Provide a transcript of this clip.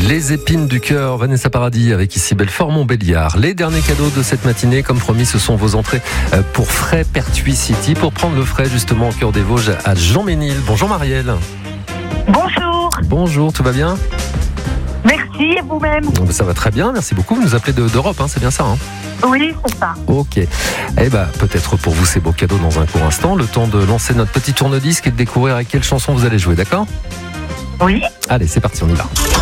Les épines du cœur, Vanessa Paradis avec ici Belfort-Montbéliard. Les derniers cadeaux de cette matinée, comme promis, ce sont vos entrées pour Frais Pertuis City, pour prendre le frais justement au cœur des Vosges à Jean-Ménil. Bonjour Marielle. Bonjour. Bonjour, tout va bien ? Merci, et vous-même ? Ça va très bien, merci beaucoup. Vous nous appelez d'Europe, c'est bien ça Oui, c'est ça. Ok. Peut-être pour vous ces beaux cadeaux dans un court instant. Le temps de lancer notre petit tourne-disque et de découvrir à quelle chanson vous allez jouer, d'accord ? Oui. Allez, c'est parti, on y va.